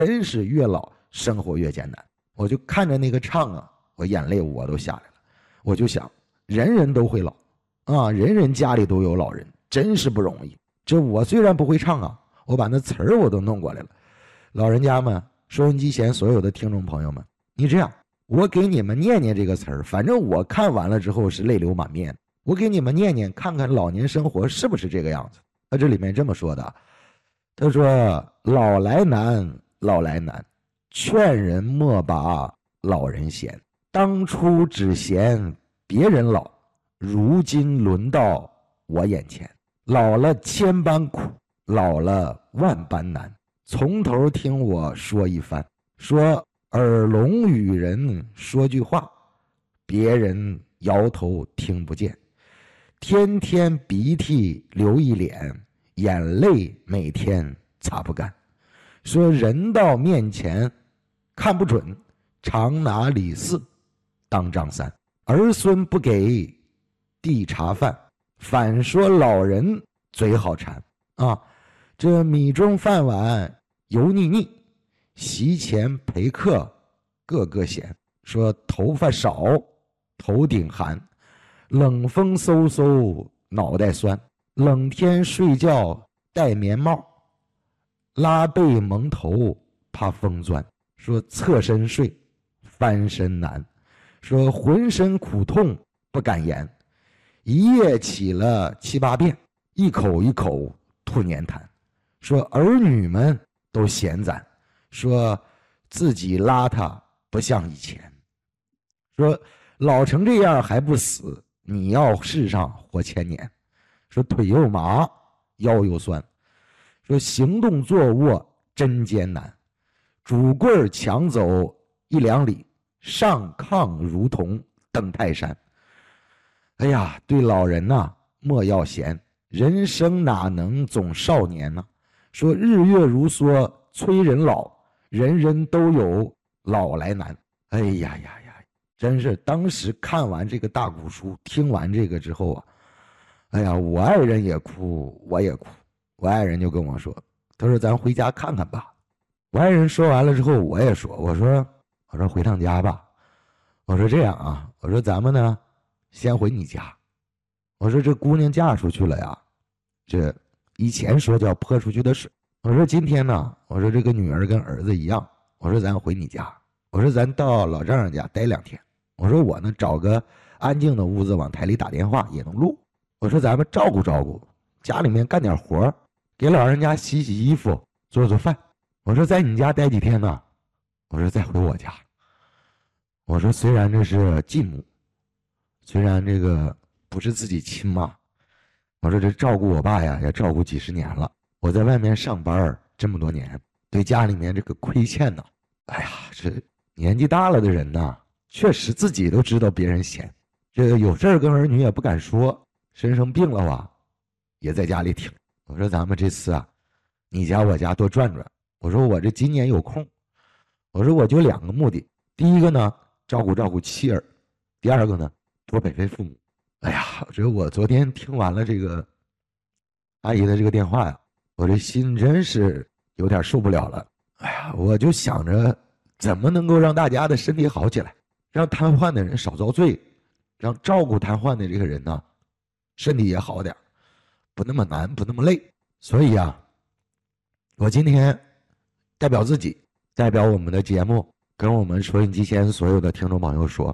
真是越老生活越艰难。我就看着那个唱啊，我眼泪我都下来了。我就想，人人都会老啊，人人家里都有老人，真是不容易。这我虽然不会唱啊，我把那词儿我都弄过来了。老人家们，收音机前所有的听众朋友们，你这样，我给你们念念这个词儿，反正我看完了之后是泪流满面。我给你们念念，看看老年生活是不是这个样子。这里面这么说的，他说：老来难，老来难，劝人莫把老人嫌。当初只嫌别人老，如今轮到我眼前。老了千般苦，老了万般难。从头听我说一番，说耳聋与人说句话，别人摇头听不见。天天鼻涕流一脸，眼泪每天擦不干。说人到面前看不准，常拿李四当张三。儿孙不给递茶饭，反说老人嘴好馋啊！这米中饭碗油腻腻，席前陪客个个闲。说头发少，头顶寒，冷风嗖嗖脑袋酸，冷天睡觉戴棉帽，拉被蒙头怕风钻。说侧身睡，翻身难，说浑身苦痛不敢言，一夜起了7、8遍，一口一口吐粘痰。说儿女们都嫌咱，说自己邋遢不像以前。说老成这样还不死，你要世上活1000年。说腿又麻，腰又酸，说行动坐卧真艰难，拄棍抢走1、2里，上炕如同登泰山。哎呀，对老人呐，莫要嫌，人生哪能总少年呢？说日月如梭催人老，人人都有老来难。哎呀呀呀，真是当时看完这个大古书，听完这个之后啊，哎呀，我爱人也哭，我也哭。我爱人就跟我说，他说咱回家看看吧。我爱人说完了之后，我也说，我说回趟家吧。我说这样啊，我说咱们呢先回你家。我说这姑娘嫁出去了呀，这以前说叫泼出去的水。我说今天呢，我说这个女儿跟儿子一样，我说咱回你家，我说咱到老丈人家待2天。我说我呢找个安静的屋子往台里打电话也能录。我说咱们照顾照顾，家里面干点活，给老人家洗洗衣服，做做饭。我说在你家待几天呢？我说再回我家。我说虽然这是继母，虽然这个不是自己亲妈，我说这照顾我爸呀也照顾几十年了，我在外面上班这么多年，对家里面这个亏欠呢，哎呀，这年纪大了的人呢，确实自己都知道别人闲，这个有事儿跟儿女也不敢说，身上病了吧也在家里挺。我说咱们这次啊，你家我家多转转。我说我这今年有空，我说我就2个目的，第一个呢照顾照顾妻儿，第二个呢多陪陪父母。哎呀，我昨天听完了这个阿姨的这个电话呀，我这心真是有点受不了了。哎呀，我就想着怎么能够让大家的身体好起来，让瘫痪的人少遭罪，让照顾瘫痪的这个人呢身体也好点，不那么难，不那么累。所以啊，我今天代表自己，代表我们的节目，跟我们收音机前所有的听众朋友说，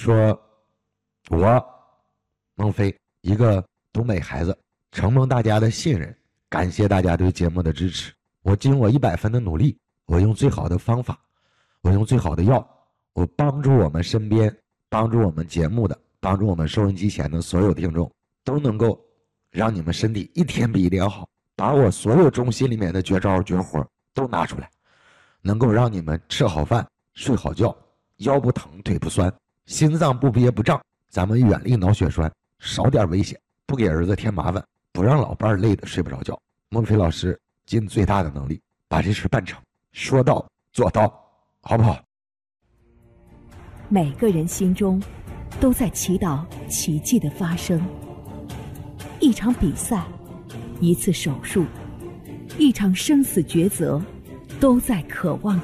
我孟非一个东北孩子，承蒙大家的信任，感谢大家对节目的支持。我尽我100分的努力，我用最好的方法，我用最好的药，我帮助我们身边，帮助我们节目的，帮助我们收音机前的所有听众，都能够让你们身体一天比一天好，把我所有中心里面的绝招绝活都拿出来，能够让你们吃好饭，睡好觉，腰不疼腿不酸，心脏不憋不胀，咱们远离脑血栓，少点危险，不给儿子添麻烦，不让老伴累得睡不着觉。孟非老师尽最大的能力把这事办成，说到做到，好不好？ 每个人心中都在祈祷奇迹的发生。一场比赛，一次手术，一场生死抉择， 都在渴望